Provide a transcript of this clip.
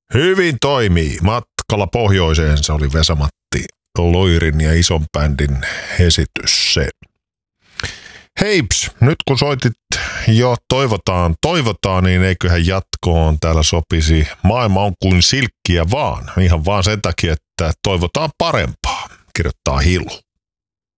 Hyvin toimii. Matkalla pohjoiseen se oli Vesa-Matti Loirin ja ison bändin esitys se. Heips, nyt kun soitit jo toivotaan, niin eiköhän jatkoon täällä sopisi Maailma on kuin silkkiä vaan. Ihan vaan sen takia, että toivotaan parempaa, kirjoittaa Hilu.